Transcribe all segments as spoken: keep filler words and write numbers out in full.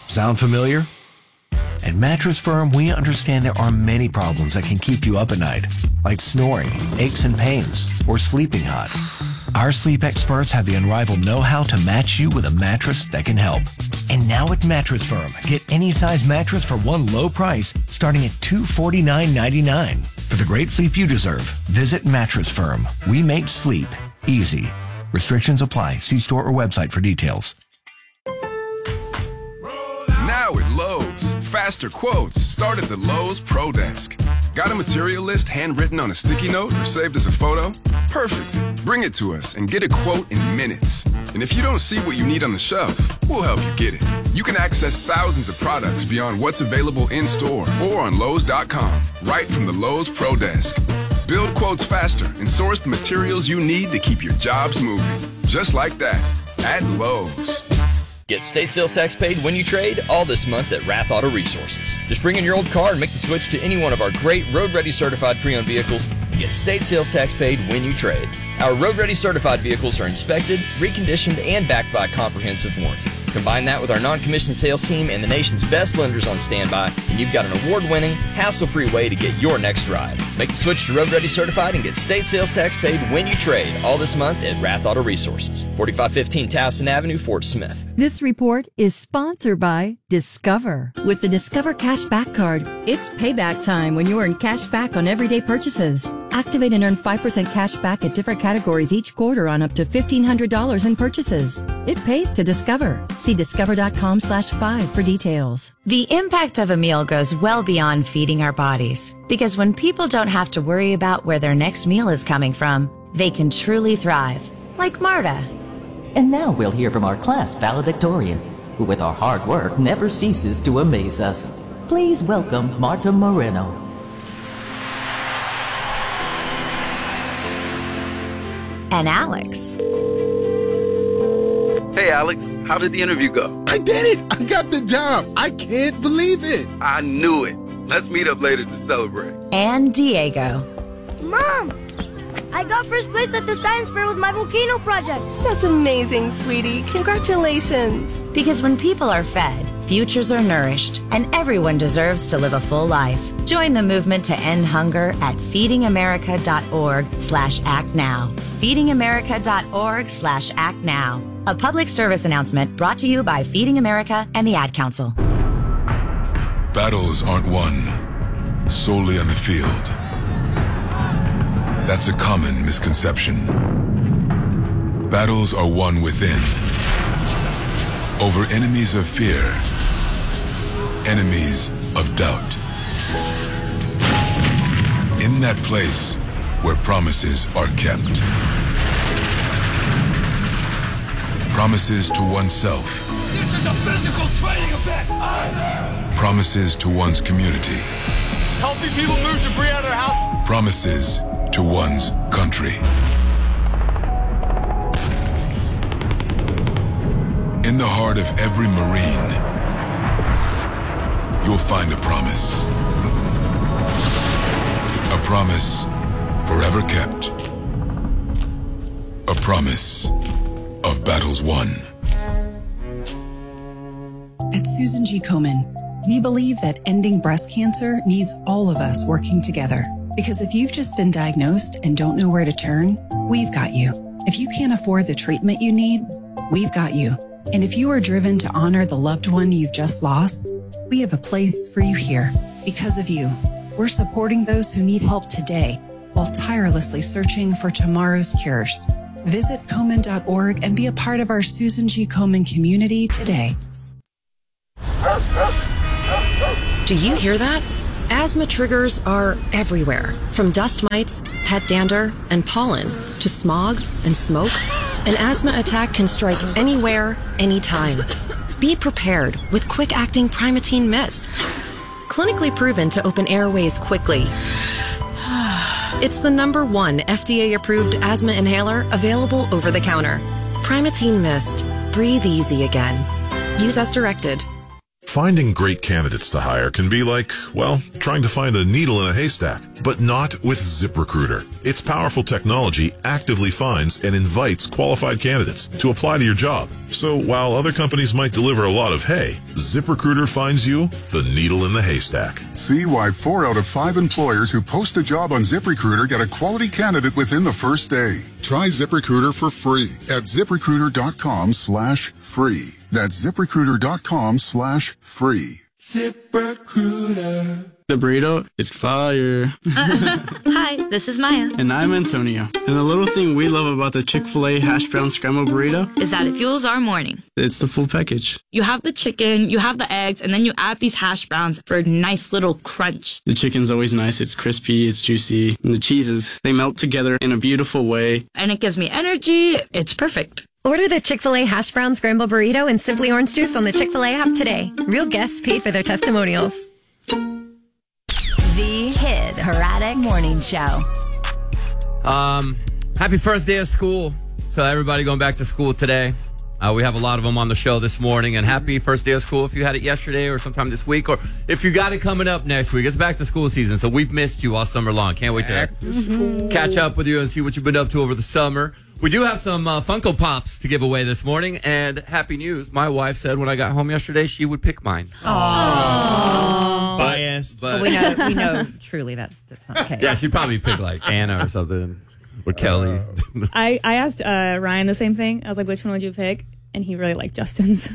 Sound familiar? At Mattress Firm, we understand there are many problems that can keep you up at night, like snoring, aches and pains, or sleeping hot. Our sleep experts have the unrivaled know-how to match you with a mattress that can help. And now at Mattress Firm, get any size mattress for one low price starting at two hundred forty-nine ninety-nine. For the great sleep you deserve, visit Mattress Firm. We make sleep easy. Restrictions apply. See store or website for details. Now at Lowe's, faster quotes start at the Lowe's Pro Desk. Got a material list handwritten on a sticky note or saved as a photo? Perfect. Bring it to us and get a quote in minutes. And if you don't see what you need on the shelf, we'll help you get it. You can access thousands of products beyond what's available in store or on Lowe's dot com, right from the Lowe's Pro Desk. Build quotes faster and source the materials you need to keep your jobs moving. Just like that, at Lowe's. Get state sales tax paid when you trade all this month at Rath Auto Resources. Just bring in your old car and make the switch to any one of our great Road Ready certified pre-owned vehicles and get state sales tax paid when you trade. Our Road Ready certified vehicles are inspected, reconditioned, and backed by a comprehensive warranty. Combine that with our non-commissioned sales team and the nation's best lenders on standby, and you've got an award-winning, hassle-free way to get your next ride. Make the switch to Road Ready certified and get state sales tax paid when you trade all this month at Rath Auto Resources. forty-five fifteen Towson Avenue, Fort Smith. This report is sponsored by Discover. With the Discover Cashback Card, it's payback time when you earn cash back on everyday purchases. Activate and earn five percent cash back at different categories each quarter on up to fifteen hundred dollars in purchases. It pays to Discover. See discover.com slash five for details. The impact of a meal goes well beyond feeding our bodies, because when people don't have to worry about where their next meal is coming from, they can truly thrive, like Marta. And now we'll hear from our class valedictorian, who with our hard work never ceases to amaze us. Please welcome Marta Moreno. And Alex. Hey, Alex, how did the interview go? I did it! I got the job! I can't believe it! I knew it. Let's meet up later to celebrate. And Diego. Mom! I got first place at the science fair with my volcano project. That's amazing, sweetie. Congratulations. Because when people are fed, futures are nourished, and everyone deserves to live a full life. Join the movement to end hunger at feedingamerica.org slash act now. feedingamerica.org slash act now. A public service announcement brought to you by Feeding America and the Ad Council. Battles aren't won solely on the field. That's a common misconception. Battles are won within, over enemies of fear, enemies of doubt. In that place where promises are kept. Promises to oneself. This is a physical training event! Promises to one's community. Helping people move debris out of their house. Promises to one's country. In the heart of every Marine, you'll find a promise. A promise forever kept. A promise of battles won. At Susan G. Komen, we believe that ending breast cancer needs all of us working together. Because if you've just been diagnosed and don't know where to turn, we've got you. If you can't afford the treatment you need, we've got you. And if you are driven to honor the loved one you've just lost, we have a place for you here. Because of you, we're supporting those who need help today while tirelessly searching for tomorrow's cures. Visit Komen dot org and be a part of our Susan G. Komen community today. Do you hear that? Asthma triggers are everywhere, from dust mites, pet dander, and pollen, to smog and smoke. An asthma attack can strike anywhere, anytime. Be prepared with quick-acting Primatene Mist. Clinically proven to open airways quickly. It's the number one F D A-approved asthma inhaler available over the counter. Primatene Mist. Breathe easy again. Use as directed. Finding great candidates to hire can be like, well, trying to find a needle in a haystack, but not with ZipRecruiter. Its powerful technology actively finds and invites qualified candidates to apply to your job. So while other companies might deliver a lot of hay, ZipRecruiter finds you the needle in the haystack. See why four out of five employers who post a job on ZipRecruiter get a quality candidate within the first day. Try ZipRecruiter for free at ZipRecruiter.com slash free. That's ZipRecruiter.com slash free. ZipRecruiter. The burrito is fire. Hi, this is Maya. And I'm Antonio. And the little thing we love about the Chick-fil-A hash brown scrambled burrito is that it fuels our morning. It's the full package. You have the chicken, you have the eggs, and then you add these hash browns for a nice little crunch. The chicken's always nice. It's crispy, it's juicy. And the cheeses, they melt together in a beautiful way. And it gives me energy. It's perfect. Order the Chick-fil-A hash brown scramble burrito and Simply Orange Juice on the Chick-fil-A app today. Real guests pay for their testimonials. The Hit Hradek Morning Show. Um, happy first day of school to everybody going back to school today. Uh, we have a lot of them on the show this morning. And happy first day of school if you had it yesterday or sometime this week. Or if you got it coming up next week. It's back to school season, so we've missed you all summer long. Can't wait to, to catch up with you and see what you've been up to over the summer. We do have some uh, Funko Pops to give away this morning, and happy news. My wife said when I got home yesterday, she would pick mine. Aww. Biased. But, but we know, we know truly that's, that's not the case. Yeah, she'd probably pick like Anna or something, or Kelly. Uh, I, I asked uh, Ryan the same thing. I was like, which one would you pick? And he really liked Justin's.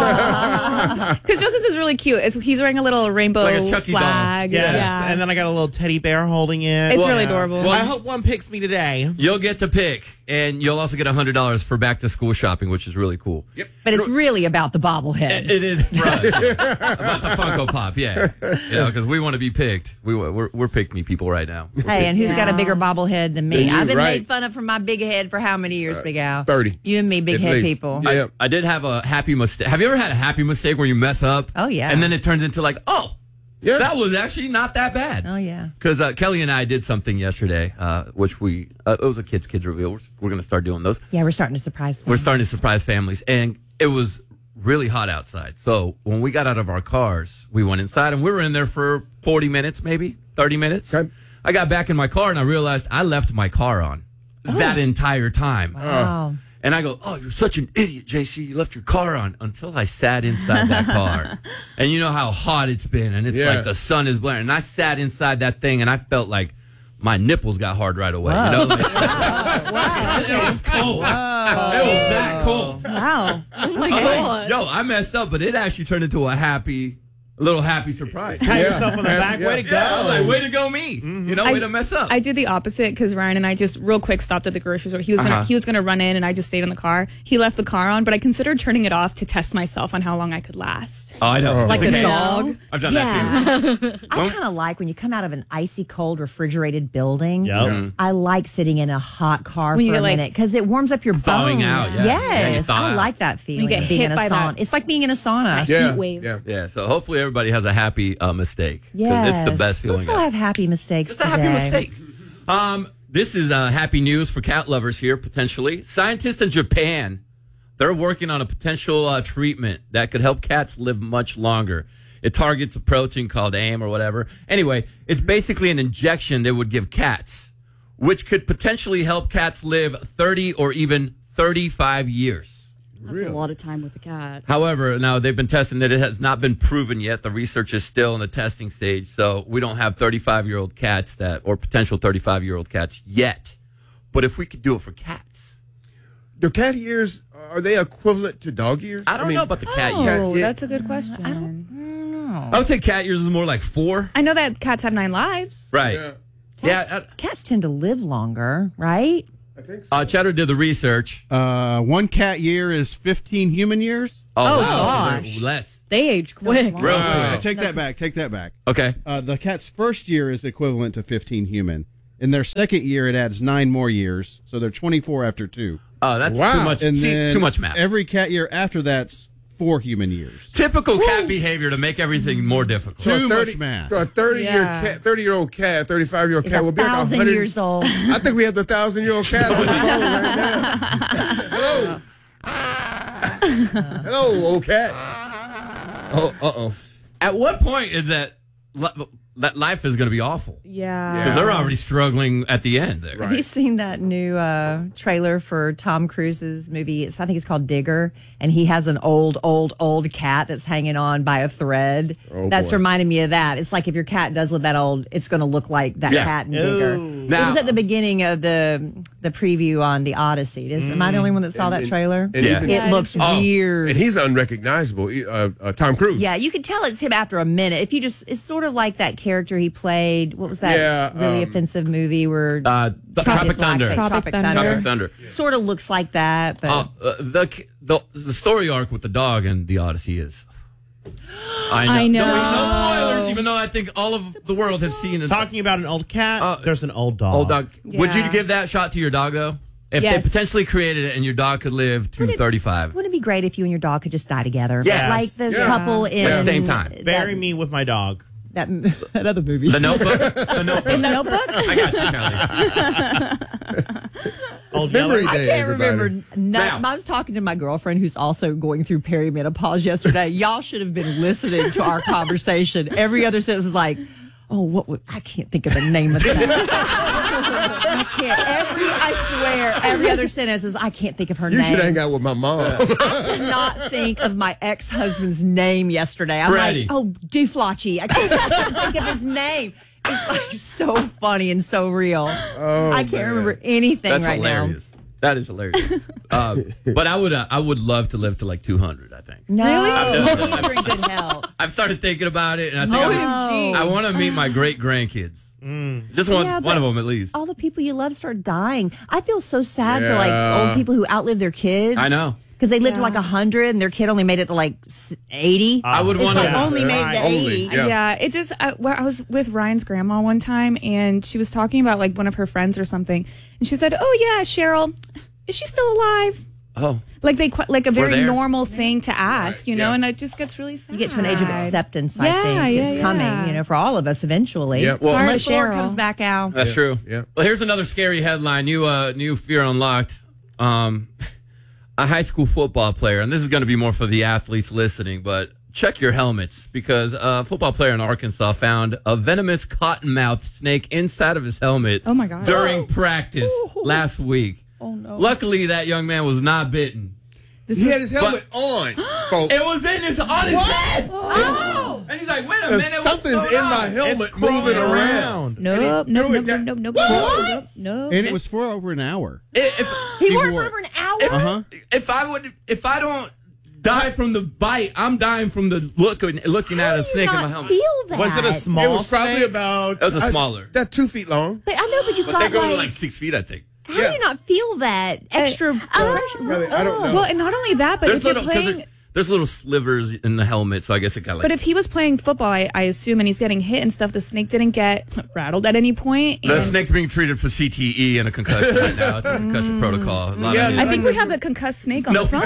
Because Justin's is really cute. It's, he's wearing a little rainbow like a Chucky flag. Doll. Yes. Yeah. And then I got a little teddy bear holding it. It's well, really adorable. Well, I hope one picks me today. You'll get to pick, and you'll also get one hundred dollars for back-to-school shopping, which is really cool. Yep. But it's really about the bobblehead. It, it is for us. About the Funko Pop, yeah. You know, because we want to be picked. We, we're, we're pick-me people right now. We're hey, and who's yeah. got a bigger bobblehead than me? Than you, I've been right. made fun of for my big head for how many years, uh, Big Al? thirty. You and me, big At head least. people. Yeah. I, I did have a happy mistake. Have you ever had a happy mistake where you mess up? Oh, yeah. And then it turns into like, oh, yeah. that was actually not that bad. Oh, yeah. Because uh, Kelly and I did something yesterday, uh, which we, uh, it was a kids kids reveal. We're, we're going to start doing those. Yeah, we're starting to surprise families. We're starting to surprise families. And it was really hot outside. So when we got out of our cars, we went inside and we were in there for forty minutes, maybe thirty minutes. Okay. I got back in my car and I realized I left my car on oh. that entire time. Wow. And I go, oh, you're such an idiot, J C. You left your car on. Until I sat inside that car. And you know how hot it's been. And it's yeah. like the sun is blaring. And I sat inside that thing and I felt like my nipples got hard right away. Whoa. You know? Like, wow. wow. It was cold. Whoa. It was that cold. Wow. Oh, my God. Like, yo, I messed up, but it actually turned into a happy... A little happy surprise. Pat yeah. yourself on the back. Yeah. Way to go. Yeah, I was like, way to go me. Mm-hmm. You know, I, way to mess up. I did the opposite because Ryan and I just real quick stopped at the grocery store. He was gonna uh-huh. he was gonna run in and I just stayed in the car. He left the car on, but I considered turning it off to test myself on how long I could last. Oh, I know. Like it's a dog. I've done yeah. that too. I kind of like when you come out of an icy cold refrigerated building. Yep. Mm-hmm. I like sitting in a hot car when for a like, minute because it warms up your bones. Thawing out, yeah. Yes, yeah, I out. like that feeling. You get being hit in a by sauna. that. It's like being in a sauna. Yeah. Heat wave. Yeah. Yeah. So hopefully everybody has a happy uh, mistake. Yes. It's the best feeling. Let's all have happy mistakes It's a today. happy mistake. Um, this is uh, happy news for cat lovers here, potentially. Scientists in Japan, they're working on a potential uh, treatment that could help cats live much longer. It targets a protein called A I M or whatever. Anyway, it's basically an injection they would give cats, which could potentially help cats live thirty or even thirty-five years. That's really? a lot of time with a cat. However, now they've been testing that it has not been proven yet. The research is still in the testing stage, so we don't have thirty-five-year-old cats that, or potential thirty-five-year-old cats yet. But if we could do it for cats, the cat ears, are they equivalent to dog ears? I don't I mean, know about the cat oh, ears. Oh, that's a good question. I don't, I don't know. I would say cat ears is more like four. I know that cats have nine lives. Right. Yeah. Cats, yeah, uh, cats tend to live longer, right? I think so. Uh, Cheddar did the research. Uh, one cat year is fifteen human years. Oh, oh wow. gosh. Less. They age quick. Real Uh, quick. take that back. Take that back. Okay. Uh, the cat's first year is equivalent to fifteen human. In their second year, it adds nine more years, so they're twenty-four after two. Oh, that's Wow. too much. And See, then too much math. Every cat year after that's four human years. Typical Woo. cat behavior to make everything more difficult. So Too a thirty, much math. So a thirty-year Yeah. cat, thirty-year-old cat, thirty-five-year-old It's cat a will be like a thousand hundred years old. I think we have the thousand-year-old cat on the phone right now. Hello. Hello, old cat. Oh, uh-oh. At what point is that li- that life is going to be awful? Yeah. Because they're already struggling at the end there. Have you seen that new uh, trailer for Tom Cruise's movie? It's, I think it's called Digger, and he has an old, old, old cat that's hanging on by a thread. Oh, that's boy. reminding me of that. It's like if your cat does look that old, it's going to look like that Yeah. cat in Digger. Now- it was at the beginning of the the preview on the Odyssey. Is, Am I the only one that saw And- that and- trailer? and it even- looks Oh, weird. And he's unrecognizable. He- Uh, uh, Tom Cruise. Yeah, you could tell it's him after a minute. If you just, it's sort of like that character he played. What was that Yeah, really um, offensive movie where Uh, the Tropic Thunder. Tropic, Tropic Thunder. Tropic Thunder. Sort of looks like that, but Uh, uh, the, the the story arc with the dog in the Odyssey is. I know. I know. No, no spoilers, even though I think all of the world has seen it. Talking about an old cat, Uh, there's an old dog. Old dog. Would you Yeah. give that shot to your dog though? If Yes. they potentially created it and your dog could live to Wouldn't it- thirty-five. wouldn't it be great if you and your dog could just die together? Yes. Like the Yeah. couple in At the same time. that- Bury me with my dog. That, that other movie. The Notebook. The Notebook. In the Notebook? I got you, Kelly. Old Memory Yeller. I Day, can't everybody. remember. None, Now- I was talking to my girlfriend who's also going through perimenopause yesterday. Y'all should have been listening to our conversation. Every other sentence was like, oh, what would, I can't think of the name of that. I can't. Every, I swear, every other sentence is, I can't think of her You name. should hang out with my mom. I could not think of my ex-husband's name yesterday. I'm Freddie. like, oh, Duflachi. I can't, I can't think of his name. It's like so funny and so real. Oh, I can't man. remember anything That's right hilarious. That is hilarious. uh, but I would, uh, I would love to live to like two hundred. I think. now. No, Really? he's in pretty good health. I've started thinking about it, and I think O I, M G. I want to meet my great grandkids. Just one, Yeah, one but of them at least. All the people you love start dying. I feel so sad for like Yeah. old people who outlive their kids. I know. Because they lived to Yeah. like one hundred and their kid only made it to like s- eighty. I would It's want like to. only made it to Only, eighty. yeah. Yeah, it just. I, well, I was with Ryan's grandma one time, and she was talking about like one of her friends or something, and she said, "Oh yeah, Cheryl, is she still alive?" Oh, Like they qu- like a very there. normal thing to ask, you know, yeah. and it just gets really sad. You get to an age of acceptance, I Yeah, think. yeah, it's yeah. coming, you know, for all of us eventually. Yep. Well, Unless Sorry, Laura Cheryl. comes back out. that's Yeah, true. yeah. Well, here's another scary headline. New, uh, new Fear Unlocked. Um, a high school football player, and this is going to be more for the athletes listening, but check your helmets because a football player in Arkansas found a venomous cottonmouth snake inside of his helmet. Oh, my God. During practice last week. Oh, no. Luckily, that young man was not bitten. This He is- had his helmet on, folks. It was in his on his What? head. Oh! And he's like, wait a There's minute, what's something's going in on? my helmet It's crawling moving around. around. Nope, And he nope, threw nope, it nope, down. nope, nope, What? nope, nope. And it was for over an hour. If, if, He worked wore for it. over an hour? if, Uh-huh. if I would, if I don't die from the bite, I'm dying from the look looking at a How snake do in you my not helmet. feel that? Was it a small It was probably snake? about. That was a I- smaller. That two feet long. But I know, but you But got they go like, to like six feet, I think. how do you not feel that extra pressure? Really, I don't know. Well, and not only that, but There's if you're little, 'cause playing. there- there's little slivers in the helmet, so I guess it got like. But if he was playing football, I, I assume, and he's getting hit and stuff, the snake didn't get rattled at any point. the and- snake's being treated for C T E and a concussion right now. It's a concussion protocol. A lot Yeah, of I think we have the concussed snake on No. the phone.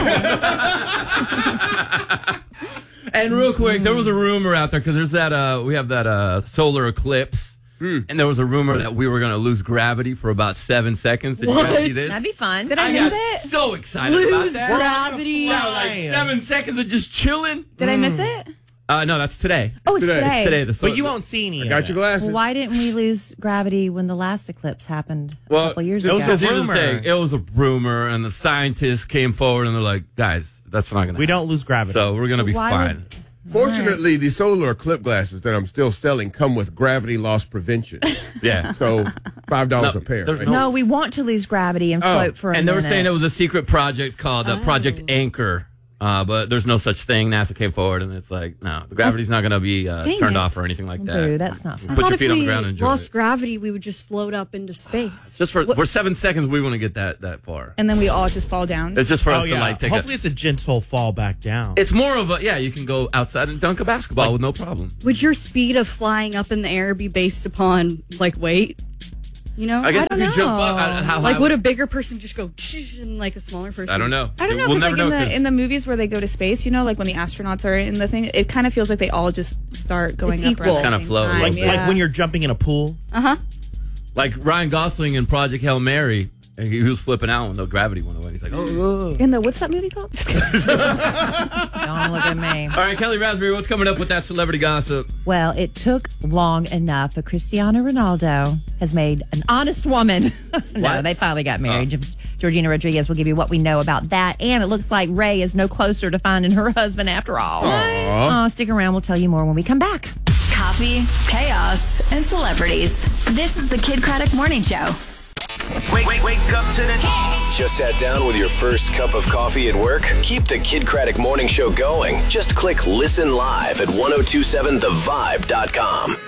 And real quick, there was a rumor out there because there's that uh we have that uh solar eclipse, and there was a rumor that we were going to lose gravity for about seven seconds. Did you guys see this? That'd be fun. Did I, I miss got it? so excited Lose about that. gravity. Yeah, like seven seconds of just chilling. Did I miss it? Uh, no, that's today. Oh, it's Today. today. It's today. The But you won't see any of Got it. your glasses. Well, why didn't we lose gravity when the last eclipse happened a Well, couple years it ago? was, here's the rumor. thing. It was a rumor, and the scientists came forward and they're like, guys, that's not going to We happen. don't lose gravity. So we're going to be Why fine. Fortunately, the solar eclipse glasses that I'm still selling come with gravity loss prevention. Yeah. So five dollars No, a pair. there's right? No, we want to lose gravity and Oh. float for a And they were minute. saying it was a secret project called uh, Project Anchor. Uh, but there's no such thing. NASA came forward and it's like, no, the gravity's not going to be uh, Dang turned it. off or anything like that. Boo, that's not fun. Put your if feet on the we ground and enjoy lost it. gravity, we would just float up into space. Just for, What- for seven seconds, we want to get that that far. And then we all just fall down. It's just for Oh, us yeah. to like take Hopefully, a. it's a gentle fall back down. It's more of a yeah. You can go outside and dunk a basketball with no problem. Would your speed of flying up in the air be based upon like weight? You know, I guess I if don't you jump up, know. I- how like high? would a bigger person just go and like a smaller person? I don't know. I don't know. We'll 'cause, never like, in know. the 'cause- in the movies where they go to space, you know, like when the astronauts are in the thing, it kind of feels like they all just start going It's up. equal. around the Kinda same flow a time, little like, bit. like yeah. when you're jumping in a pool. Uh huh. like Ryan Gosling in Project Hail Mary, And he was flipping out when the gravity went away. He's like, oh. In the, what's that movie called? Just kidding. Don't look at me. All right, Kelly Raspberry, what's coming up with that celebrity gossip? Well, it took long enough, but Cristiano Ronaldo has made an honest woman. no, What? they finally got married. Georgina Rodriguez will give you what we know about that. And it looks like Ray is no closer to finding her husband after all. Aw, stick around. We'll tell you more when we come back. Coffee, chaos, and celebrities. This is the Kid Craddock Morning Show. Wake, wake, wake up to the Just sat down with your first cup of coffee at work? Keep the Kid Craddock Morning Show going. Just click Listen Live at ten twenty-seven the vibe dot com.